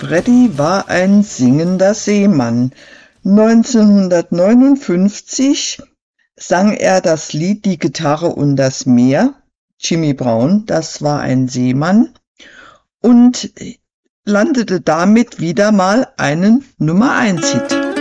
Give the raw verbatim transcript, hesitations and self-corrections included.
Freddy war ein singender Seemann. neunzehnhundertneunundfünfzig sang er das Lied Die Gitarre und das Meer. Jimmy Brown, das war ein Seemann, und landete damit wieder mal einen Nummer eins Hit.